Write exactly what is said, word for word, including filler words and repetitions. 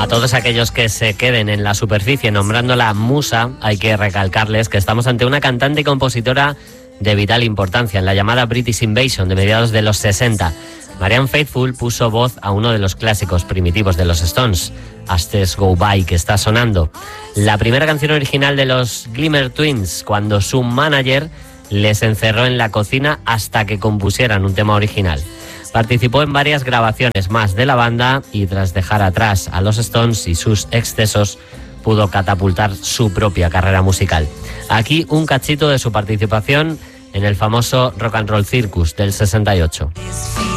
A todos aquellos que se queden en la superficie nombrándola musa, hay que recalcarles que estamos ante una cantante y compositora de vital importancia en la llamada British Invasion de mediados de los sesenta. Marianne Faithfull puso voz a uno de los clásicos primitivos de los Stones, As Tears Go By, que está sonando. La primera canción original de los Glimmer Twins, cuando su manager les encerró en la cocina hasta que compusieran un tema original. Participó en varias grabaciones más de la banda y tras dejar atrás a los Stones y sus excesos, pudo catapultar su propia carrera musical. Aquí un cachito de su participación en el famoso Rock and Roll Circus del sesenta y ocho.